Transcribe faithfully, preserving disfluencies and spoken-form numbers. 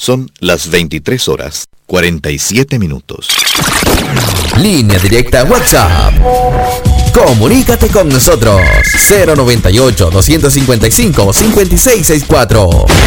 Son las veintitrés horas, cuarenta y siete minutos. Línea directa WhatsApp. Comunícate con nosotros. cero noventa y ocho, doscientos cincuenta y cinco, cincuenta y seis sesenta y cuatro.